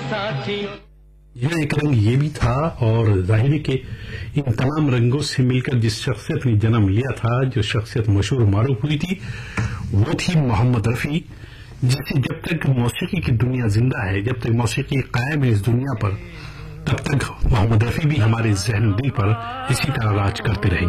साथी। यह एक रंग ये भी था, और जाहिर है कि इन तमाम रंगों से मिलकर जिस शख्सियत ने जन्म लिया था, जो शख्सियत मशहूर मारूफ हुई थी, वो थी मोहम्मद रफी, जिससे जब तक मौसीकी की दुनिया जिंदा है, जब तक मौसीकी कायम है इस दुनिया पर, तब तक मोहम्मद रफी भी हमारे जहन दिल पर इसी तरह राज करते रहेंगे।